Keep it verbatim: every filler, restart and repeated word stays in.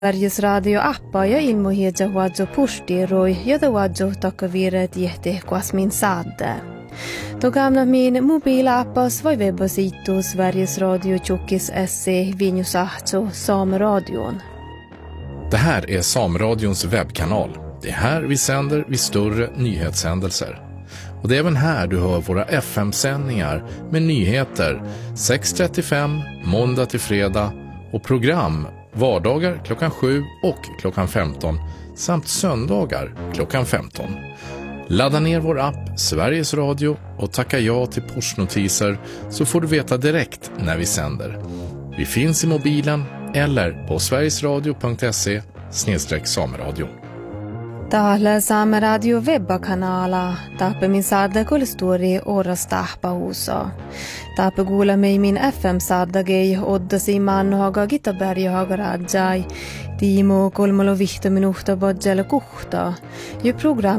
Sveriges radio-appa ja ilmohieja huadzo pustiroi, jota huadzo takaviret jehte kuasmin saadde. Togamna min mobilappas vai webbasitu Sveriges Radio Tjockis se vinjusahtso Sameradion. Det här är Sameradions webbkanal. Det är här vi sänder vid större nyhetshändelser. Och det är även här du hör våra F M-sändningar med nyheter sex trettiofem måndag till fredag och program vardagar klockan sju och klockan femton samt söndagar klockan femton. Ladda ner vår app Sveriges Radio och tacka ja till pushnotiser så får du veta direkt när vi sänder. Vi finns i mobilen eller på sverigesradio punkt se snedstreck sameradio. Täällä Saameradio webbakanala. Taappe min saadda kolstori oras tahpahuuso. Taappe kuulemme min F M-saaddagei oddasi mannohaga Gitaberjahaga rajai. Tiimo kolmalo vihto minuhta bodjale kuhta. Jo program